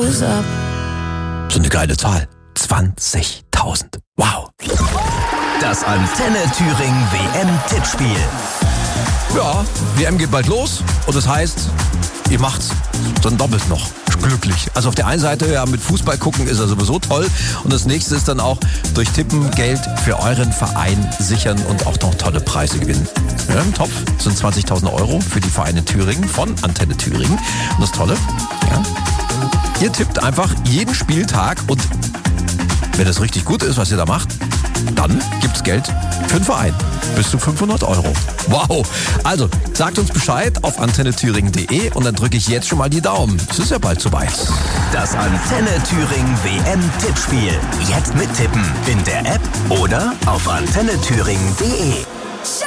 goes up. So eine geile Zahl. 20.000. Wow. Das Antenne Thüringen WM-Tippspiel. Ja, WM geht bald los und das heißt, ihr macht's dann doppelt noch glücklich. Also auf der einen Seite, ja, mit Fußball gucken ist ja sowieso toll und das nächste ist dann auch durch Tippen Geld für euren Verein sichern und auch noch tolle Preise gewinnen. Ja, im Topf sind 20.000 € für die Vereine Thüringen von Antenne Thüringen. Und das Tolle, ja, ihr tippt einfach jeden Spieltag und wenn es richtig gut ist, was ihr da macht, dann gibt's Geld für den Verein. Bis zu 500 €. Wow. Also, sagt uns Bescheid auf antennethüringen.de und dann drücke ich jetzt schon mal die Daumen. Es ist ja bald soweit. Das Antenne Thüringen WM-Tippspiel. Jetzt mittippen in der App oder auf antennethüringen.de.